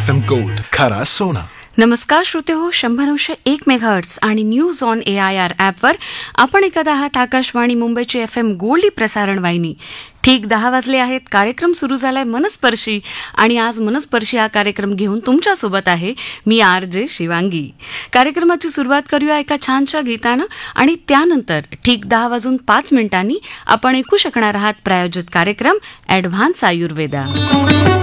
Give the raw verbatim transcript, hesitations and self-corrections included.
F M gold, खरा सोना. नमस्कार श्रोते हो, शंभर अंश एक मेगाहर्ट्स आणि news on A I R ॲपवर आपण ऐकत आहात आकाशवाणी मुंबईची एफ एम गोल्डी प्रसारण वाहिनी. ठीक दहा वाजले आहेत. कार्यक्रम सुरू झालाय मनस्पर्शी, आणि आज मनस्पर्शी हा कार्यक्रम घेऊन तुमच्यासोबत आहे मी आर जे शिवांगी. कार्यक्रमाची सुरुवात करूया एका छानशा गीतानं, आणि त्यानंतर ठीक दहा वाजून पाच मिनिटांनी आपण ऐकू शकणार आहात प्रायोजित कार्यक्रम ॲडव्हान्स आयुर्वेदा.